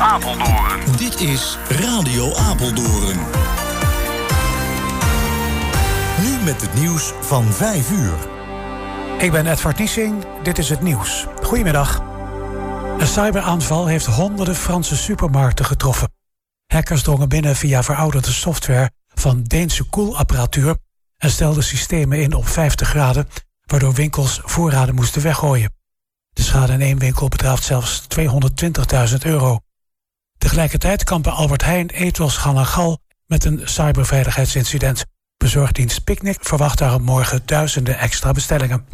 Apeldoorn. Dit is Radio Apeldoorn. Nu met het nieuws van 5 uur. Ik ben Edward Niesing, dit is het nieuws. Goedemiddag. Een cyberaanval heeft honderden Franse supermarkten getroffen. Hackers drongen binnen via verouderde software van Deense koelapparatuur en stelden systemen in op 50 graden, waardoor winkels voorraden moesten weggooien. De schade in één winkel bedraagt zelfs €220.000. Tegelijkertijd kampen Albert Heijn, Ethos, Gal en Gal met een cyberveiligheidsincident. Bezorgdienst Picnic verwacht daarom morgen duizenden extra bestellingen.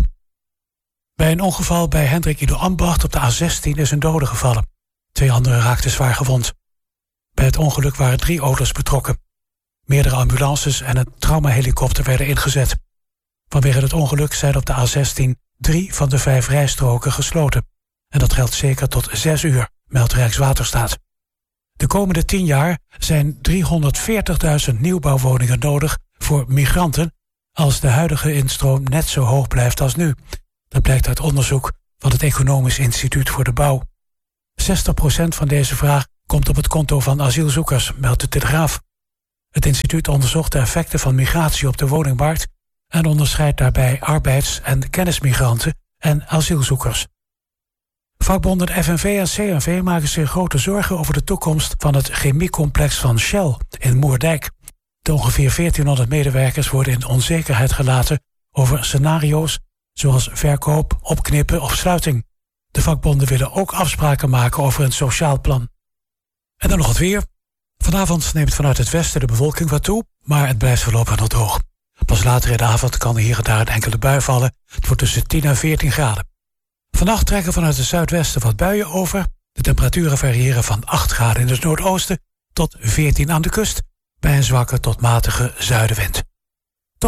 Bij een ongeval bij Hendrik Ido Ambacht op de A16 is een dode gevallen. 2 anderen raakten zwaar gewond. Bij het ongeluk waren 3 auto's betrokken. Meerdere ambulances en een traumahelikopter werden ingezet. Vanwege het ongeluk zijn op de A16 3 van de 5 rijstroken gesloten. En dat geldt zeker tot 6 uur, meldt Rijkswaterstaat. De komende 10 jaar zijn 340.000 nieuwbouwwoningen nodig voor migranten als de huidige instroom net zo hoog blijft als nu. Dat blijkt uit onderzoek van het Economisch Instituut voor de Bouw. 60% van deze vraag komt op het konto van asielzoekers, meldt de Telegraaf. Het instituut onderzocht de effecten van migratie op de woningmarkt en onderscheidt daarbij arbeids- en kennismigranten en asielzoekers. Vakbonden FNV en CNV maken zich grote zorgen over de toekomst van het chemiecomplex van Shell in Moerdijk. De ongeveer 1400 medewerkers worden in onzekerheid gelaten over scenario's zoals verkoop, opknippen of sluiting. De vakbonden willen ook afspraken maken over een sociaal plan. En dan nog het weer. Vanavond neemt vanuit het westen de bewolking wat toe, maar het blijft voorlopig nog droog. Pas later in de avond kan hier en daar een enkele bui vallen. Het wordt tussen 10 en 14 graden. Vannacht trekken vanuit het zuidwesten wat buien over. De temperaturen variëren van 8 graden in het noordoosten tot 14 aan de kust, bij een zwakke tot matige zuidenwind.